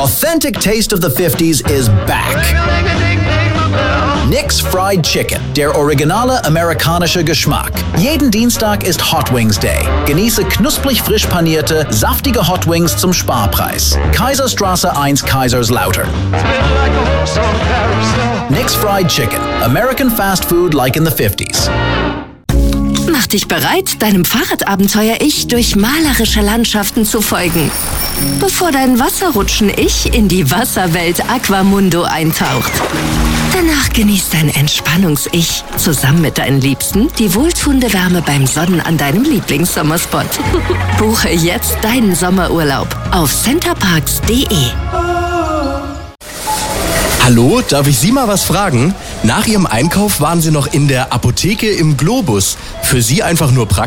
authentic taste of the 50s is back. Nick's Fried Chicken, der originale amerikanische Geschmack. Jeden Dienstag ist Hot Wings Day. Genieße knusprig frisch panierte, saftige Hot Wings zum Sparpreis. Kaiserstraße 1, Kaiserslautern. Nick's Fried Chicken, American fast food like in the 50s. Mach dich bereit, deinem Fahrradabenteuer-Ich durch malerische Landschaften zu folgen, bevor dein Wasserrutschen-Ich in die Wasserwelt Aquamundo eintaucht. Danach genießt dein Entspannungs-Ich zusammen mit deinen Liebsten die wohltuende Wärme beim Sonnen an deinem Lieblingssommerspot. Buche jetzt deinen Sommerurlaub auf centerparks.de. Hallo, darf ich Sie mal was fragen? Nach Ihrem Einkauf waren Sie noch in der Apotheke im Globus. Für Sie einfach nur praktisch.